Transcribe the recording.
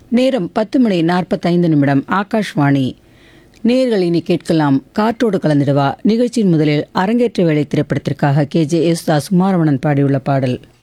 நேரம் 10:45 ஆகாஷ்வாணி. நேயர்கள் இனி கேட்கலாம் காற்றோடு கலந்திடவா. நிகழ்ச்சியின் முதலில் அரங்கேற்ற வேலை திரைப்படத்திற்காக KJ யேசுதாஸ் குமாரமணன் பாடியுள்ள பாடல்.